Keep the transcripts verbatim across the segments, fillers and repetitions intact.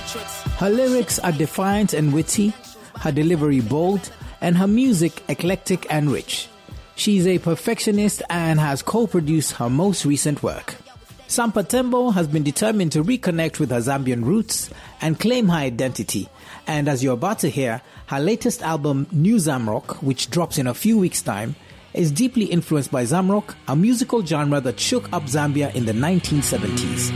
Her lyrics are defiant and witty, her delivery bold, and her music eclectic and rich. She's a perfectionist and has co-produced her most recent work. Sampa Tembo has been determined to reconnect with her Zambian roots and claim her identity. And as you're about to hear, her latest album, New Zamrock, which drops in a few weeks' time, is deeply influenced by Zamrock, a musical genre that shook up Zambia in the nineteen seventies.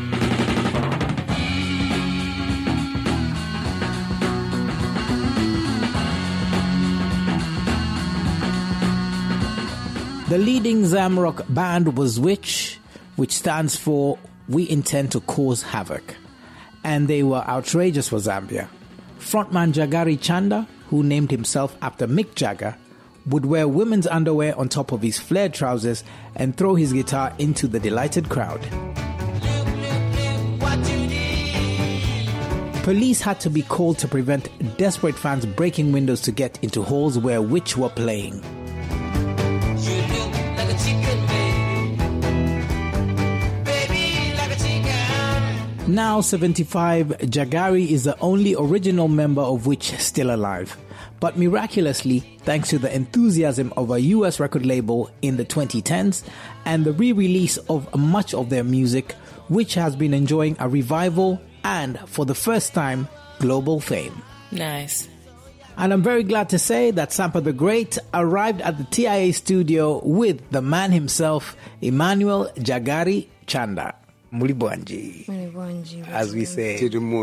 The leading Zamrock band was Which, which stands for We Intend to Cause Havoc. And they were outrageous for Zambia. Frontman Jagari Chanda, who named himself after Mick Jagger, would wear women's underwear on top of his flared trousers and throw his guitar into the delighted crowd. Police had to be called to prevent desperate fans breaking windows to get into halls where Which were playing. Now seventy-five, Jagari is the only original member of Which still alive. But miraculously, thanks to the enthusiasm of a U S record label in the twenty tens and the re-release of much of their music, Which has been enjoying a revival and, for the first time, global fame. Nice. And I'm very glad to say that Sampa the Great arrived at the T I A studio with the man himself, Emmanuel Jagari Chanda. Mulibwanji, Mulibwanji, as we say.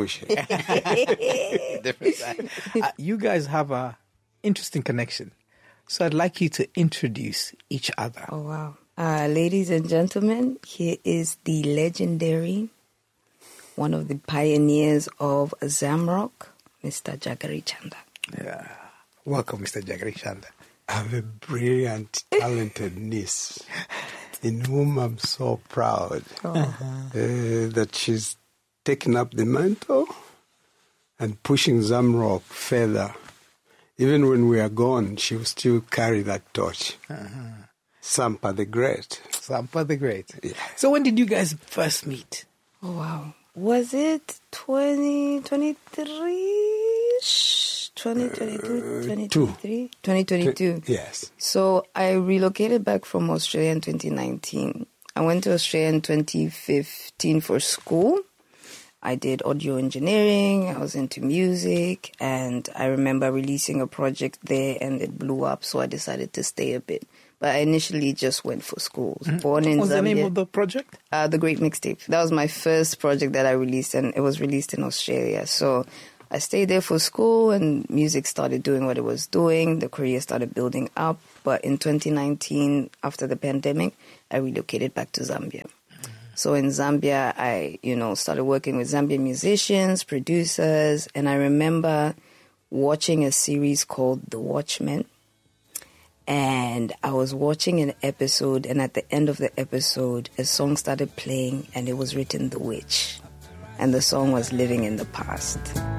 Different side. Uh, you guys have a interesting connection. So I'd like you to introduce each other. Oh, wow. Uh, ladies and gentlemen, here is the legendary, one of the pioneers of Zamrock, Mister Jagari Chanda. Yeah. Welcome, Mister Jagari Chanda. I have a brilliant, talented niece in whom I'm so proud oh. uh, that she's taken up the mantle and pushing Zamrock further. Even when we are gone, she will still carry that torch. Uh-huh. Sampa the Great. Sampa the Great. Yeah. So when did you guys first meet? Oh, wow. Was it twenty twenty-three? twenty twenty-two, twenty twenty-three? twenty twenty-two. Yes. So I relocated back from Australia in twenty nineteen. I went to Australia in twenty fifteen for school. I did audio engineering. I was into music. And I remember releasing a project there and it blew up. So I decided to stay a bit. But I initially just went for school. Mm-hmm. Born in What's Zambia. the name of the project? Uh, the Great Mixtape. That was my first project that I released, and it was released in Australia. So I stayed there for school, and music started doing what it was doing. The career started building up. But in twenty nineteen, after the pandemic, I relocated back to Zambia. Mm-hmm. So in Zambia, I, you know, started working with Zambian musicians, producers, and I remember watching a series called The Watchmen. And I was watching an episode, and at the end of the episode, a song started playing, and it was written The Witch. And the song was Living in the Past.